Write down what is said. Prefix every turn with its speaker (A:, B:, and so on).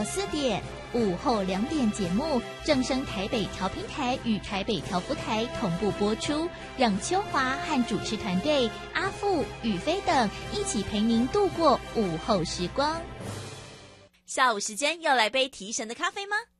A: 4点，午后2点节目正声台北调频台与台北调福台同步播出，让秋华和主持团队阿富、宇飞等一起陪您度过午后时光。
B: 下午时间要来杯提神的咖啡吗？